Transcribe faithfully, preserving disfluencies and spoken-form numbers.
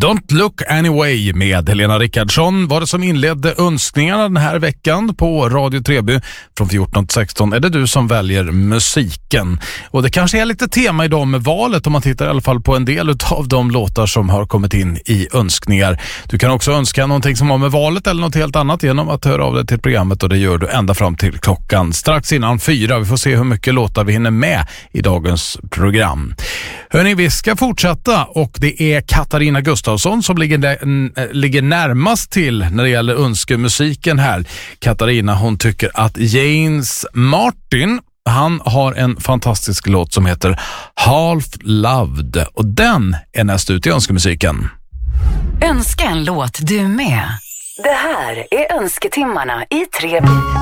Don't Look Anyway med Helena Rickardsson var det som inledde önskningarna den här veckan på Radio Treby. Från fjorton till sexton är det du som väljer musiken. Och det kanske är lite tema idag med valet om man tittar i alla fall på en del av de låtar som har kommit in i önskningar. Du kan också önska någonting som har med valet eller något helt annat genom att höra av dig till programmet, och det gör du ända fram till klockan strax innan fyra. Vi får se hur mycket låtar vi hinner med i dagens program. Hörrni, vi ska fortsätta, och det är Katarina Gustafsson som ligger, n- ligger närmast till när det gäller önskemusiken här. Katarina, hon tycker att James Martin, han har en fantastisk låt som heter Half Loved, och den är näst ut i önskemusiken. Önska en låt du med. Det här är önsketimmarna i Treby.